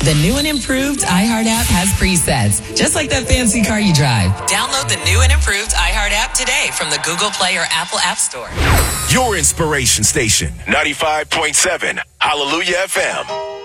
The new and improved iHeart app has presets, just like that fancy car you drive. Download the new and improved iHeart app today from the Google Play or Apple App Store. Your inspiration station, 95.7 Hallelujah FM.